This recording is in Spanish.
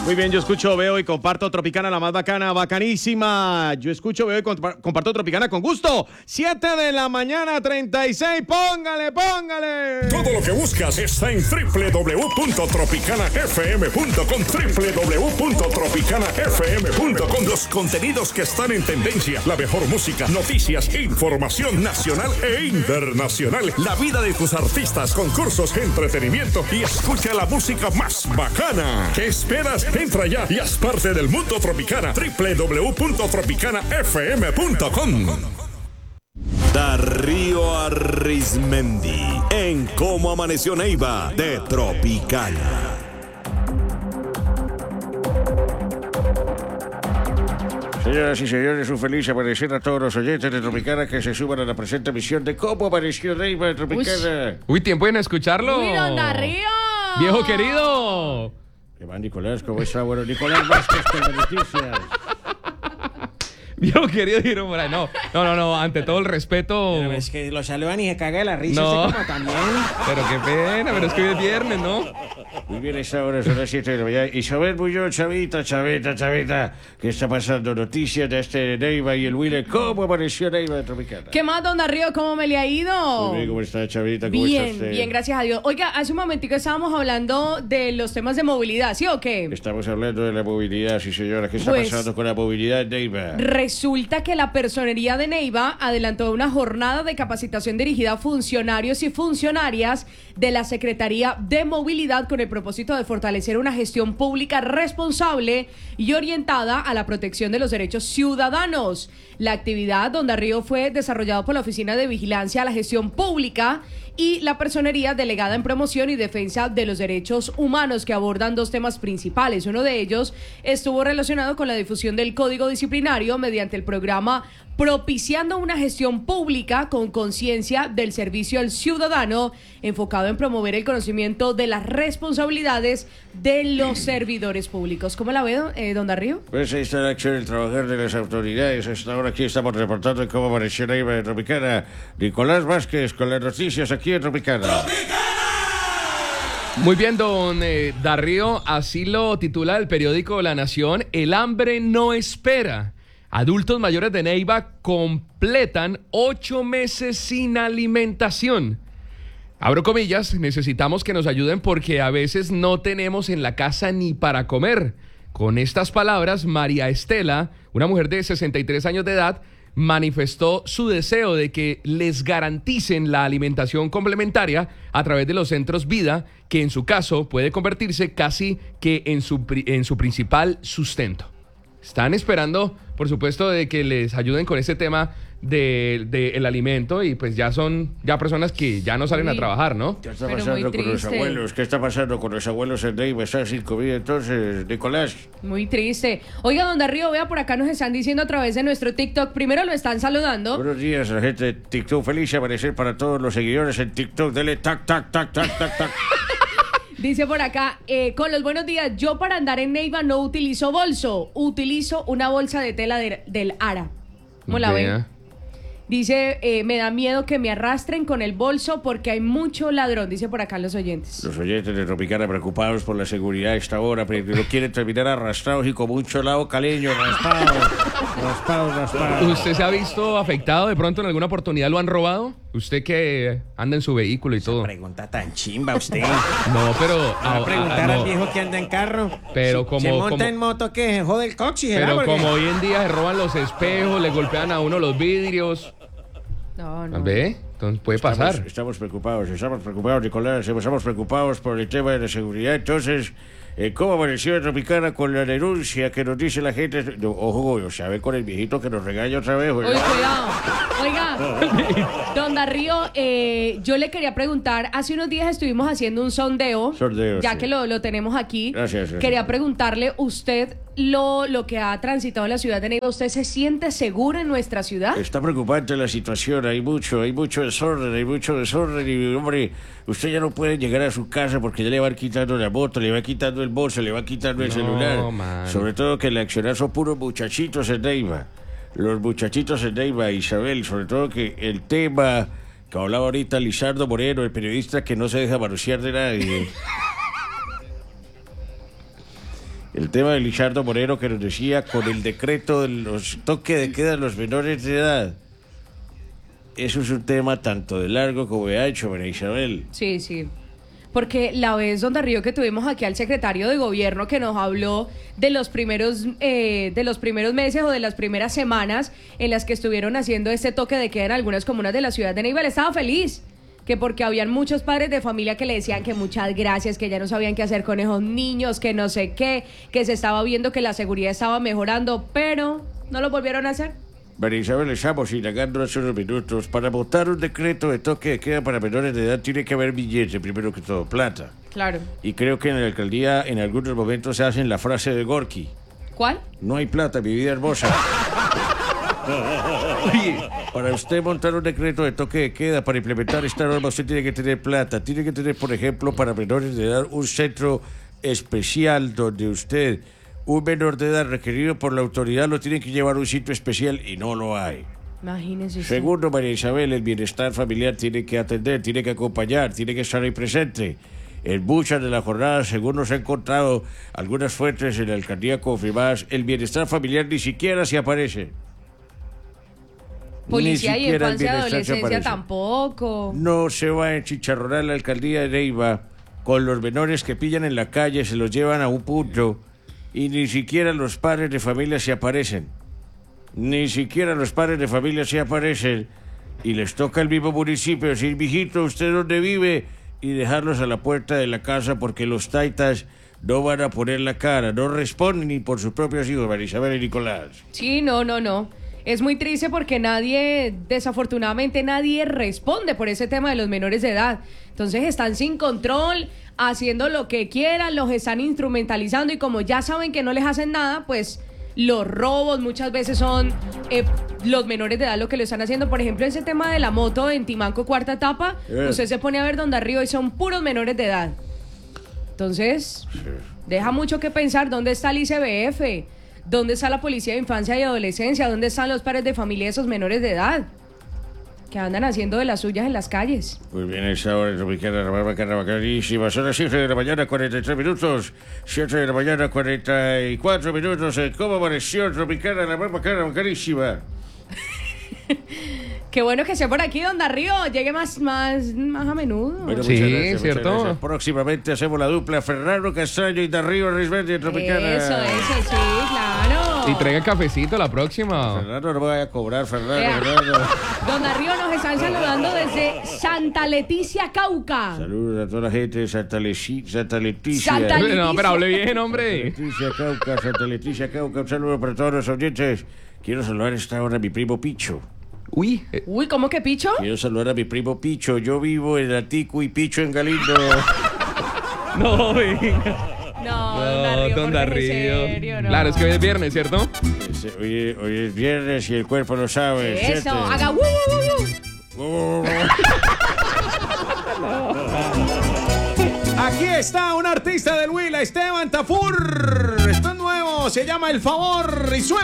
Muy bien, yo escucho, veo y comparto Tropicana, la más bacana, bacanísima. Yo escucho, veo y comparto Tropicana con gusto. 7 de la mañana, 36. Póngale, póngale. Todo lo que buscas está en www.tropicanafm.com. www.tropicanafm.com. Los contenidos que están en tendencia, la mejor música, noticias, información nacional e internacional, la vida de tus artistas, concursos, entretenimiento y escucha la música más bacana. ¿Qué esperas? Entra ya y haz parte del mundo Tropicana. www.tropicanafm.com. Darío Arizmendi en Cómo Amaneció Neiva de Tropicana. Señoras y señores, un feliz amanecer a todos los oyentes de Tropicana que se suban a la presente emisión de Cómo Amaneció Neiva de Tropicana. Uy, tiempo en escucharlo. ¡Uy, don Darío! ¡Viejo querido! ¿Qué va, Nicolás? ¿Cómo está? Bueno, Nicolás Vázquez con las noticias. Viejo querido Giro Moray. No, ante todo el respeto. Pero es que lo saludan y se caga de la risa. No. Usted como también. Pero qué pena, pero es que hoy es viernes, ¿no? Muy bien, esta hora son las 7 de la mañana. Isabel Bullón, Chavita, ¿qué está pasando? Noticias de este Neiva y el Willy. ¿Cómo Amaneció Neiva de Tropicana? ¿Qué más, don Darío? ¿Cómo me le ha ido? Muy bien, ¿cómo está, Chavita? ¿Cómo está usted? Bien, gracias a Dios. Oiga, hace un momentico estábamos hablando de los temas de movilidad, ¿sí o qué? Estamos hablando de la movilidad, sí, señora. ¿Qué está Pues, pasando con la movilidad en Neiva? Resulta que la Personería de Neiva adelantó una jornada de capacitación dirigida a funcionarios y funcionarias de la Secretaría de Movilidad con el propósito de fortalecer una gestión pública responsable y orientada a la protección de los derechos ciudadanos. La actividad, don Darío, fue desarrollada por la Oficina de Vigilancia a la Gestión Pública y la Personería delegada en promoción y defensa de los derechos humanos, que abordan dos temas principales. Uno de ellos estuvo relacionado con la difusión del Código Disciplinario mediante el programa Propiciando una Gestión Pública con Conciencia del Servicio al Ciudadano, enfocado en promover el conocimiento de las responsabilidades de los servidores públicos. ¿Cómo la ve, don Darío? Pues ahí está la acción del trabajar de las autoridades. Hasta ahora aquí estamos reportando en Cómo Amaneció Neiva de Tropicana. Nicolás Vázquez con las noticias aquí en Tropicana. Muy bien, don Darío, así lo titula el periódico La Nación. El hambre no espera. Adultos mayores de Neiva completan 8 meses sin alimentación. Abro comillas, necesitamos que nos ayuden porque a veces no tenemos en la casa ni para comer. Con estas palabras, María Estela, una mujer de 63 años de edad, manifestó su deseo de que les garanticen la alimentación complementaria a través de los centros Vida, que en su caso puede convertirse casi que en su principal sustento. Están esperando, por supuesto, de que les ayuden con ese tema del alimento y pues ya son personas que ya no salen a trabajar, ¿no? ¿Qué está Pero pasando muy con los triste. abuelos? ¿Qué está pasando con los abuelos en Neiva? ¿Están sin comida entonces, Nicolás? Muy triste. Oiga, don Darío, vea, por acá nos están diciendo a través de nuestro TikTok. Primero lo están saludando. Buenos días, la gente de TikTok. Feliz amanecer para todos los seguidores en TikTok. Dele tac, tac, tac, tac, tac, tac. Dice por acá, con los buenos días, yo para andar en Neiva no utilizo bolso, utilizo una bolsa de tela del Ara. ¿Cómo la ven? Vea. Dice, me da miedo que me arrastren con el bolso porque hay mucho ladrón, dice por acá los oyentes. Los oyentes de Tropicana preocupados por la seguridad a esta hora, pero no quieren terminar arrastrados y con mucho lado caleño, raspados. ¿Usted se ha visto afectado de pronto en alguna oportunidad? ¿Lo han robado? ¿Usted que anda en su vehículo y todo? Pregunta tan chimba usted. No, pero... Va a preguntar no. al viejo que anda en carro. Pero como... ¿Se monta como- en moto qué? ¿Se jode el coxis? ¿será? Pero Porque- como hoy en día se roban los espejos, le golpean a uno los vidrios. No. ¿Ve? Entonces puede pasar. Estamos preocupados, Nicolás. Estamos preocupados por el tema de la seguridad. Entonces, ¿cómo amaneció Tropicana con la denuncia que nos dice la gente? No, ojo, o sea, ve con el viejito que nos regaña otra vez. Oye, cuidado. Oiga, don Darío, yo le quería preguntar, hace unos días estuvimos haciendo un sondeo, ya sí. que lo tenemos aquí. Gracias. Quería preguntarle, usted, lo que ha transitado en la ciudad de Neiva, ¿usted se siente seguro en nuestra ciudad? Está preocupante la situación, hay mucho desorden y, hombre, usted ya no puede llegar a su casa porque ya le van quitando la moto, le va quitando el bolso, le va quitando el celular. Man. Sobre todo que el accionar son puros muchachitos en Neiva. Los muchachitos en Neiva, Isabel, sobre todo que el tema que hablaba ahorita Lizardo Moreno, el periodista que no se deja manosear de nadie. El tema de Lizardo Moreno que nos decía con el decreto de los toques de queda de los menores de edad. Eso es un tema tanto de largo como de ancho, María Isabel. Sí, sí. Porque la vez, don Darío, que tuvimos aquí al secretario de gobierno que nos habló de los primeros meses o de las primeras semanas en las que estuvieron haciendo este toque de queda en algunas comunas de la ciudad de Neiva, él estaba feliz. Que porque habían muchos padres de familia que le decían que muchas gracias, que ya no sabían qué hacer con esos niños, que no sé qué, que se estaba viendo que la seguridad estaba mejorando, pero no lo volvieron a hacer. María Isabel, estamos indagando hace unos minutos. Para votar un decreto de toque de queda para menores de edad tiene que haber billete, primero que todo, plata. Claro. Y creo que en la alcaldía en algunos momentos se hacen la frase de Gorky. ¿Cuál? No hay plata, mi vida hermosa. Para usted montar un decreto de toque de queda, para implementar esta norma, usted tiene que tener plata. Tiene que tener, por ejemplo, para menores de edad, un centro especial donde usted, un menor de edad requerido por la autoridad, lo tiene que llevar a un sitio especial y no lo hay. Imagínese usted. Segundo, María Isabel, el bienestar familiar tiene que atender, tiene que acompañar, tiene que estar ahí presente. En muchas de las jornadas, según nos han contado algunas fuentes en la alcaldía confirmadas, el bienestar familiar ni siquiera se aparece. Policía Ni y siquiera el infancia y bienestar se adolescencia aparece. tampoco. No se va a enchicharronar la alcaldía de Neiva con los menores que pillan en la calle, se los llevan a un punto y ni siquiera los padres de familia se aparecen. Ni siquiera los padres de familia se aparecen y les toca al mismo municipio decir, mijito, ¿usted dónde vive? Y dejarlos a la puerta de la casa porque los taitas no van a poner la cara, no responden ni por sus propios hijos, María Isabel y Nicolás. Sí, no. Es muy triste porque desafortunadamente nadie responde por ese tema de los menores de edad. Entonces están sin control, haciendo lo que quieran, los están instrumentalizando y como ya saben que no les hacen nada, pues los robos muchas veces son los menores de edad lo que lo están haciendo. Por ejemplo, ese tema de la moto en Timanco cuarta etapa, usted se pone a ver donde arriba y son puros menores de edad. Entonces, deja mucho que pensar. ¿Dónde está el ICBF? ¿Dónde está la Policía de Infancia y Adolescencia? ¿Dónde están los padres de familia de esos menores de edad? Que andan haciendo de las suyas en las calles. Muy bien, esa hora tropicana, la más bacana, bacanísima. Son las 7 de la mañana, 43 minutos. 7 de la mañana, 44 minutos. ¿Cómo amaneció Tropicana, la más bacana, bacanísima? Qué bueno que esté por aquí, don Darío. Llegue más a menudo. Bueno, Sí, muchas gracias, ¿cierto? muchas gracias. Próximamente hacemos la dupla Fernando Castaño y Darío Arizmendi, Tropicana. Eso, sí, claro. Y traiga cafecito la próxima. Fernando no me vaya a cobrar, Fernando. Vea. Fernando. Don Darío, nos están saludando desde Santa Leticia, Cauca. Saludos a toda la gente de Santa Leticia. Santa Leticia. No, pero hable bien, hombre. Leticia, Cauca, Santa Leticia, Cauca. Un saludo para todos los oyentes. Quiero saludar a esta hora a mi primo Picho. Uy, Uy, ¿cómo que Picho? Quiero saludar a mi primo Picho. Yo vivo en Atico y Picho en Galindo. no, venga. No, No, don porque es Darío. serio, no. Claro, es que hoy es viernes, ¿cierto? Hoy es viernes y el cuerpo lo sabe. Eso, ¿cierto? haga Aquí está un artista del Huila, Esteban Tafur. Esto es nuevo, se llama El Favor y suena.